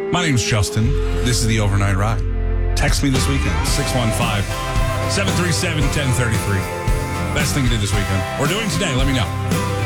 My name's Justin. This is the Overnight Ride. Text me this weekend, 615-737-1033. Best thing you did this weekend. Or doing today, let me know.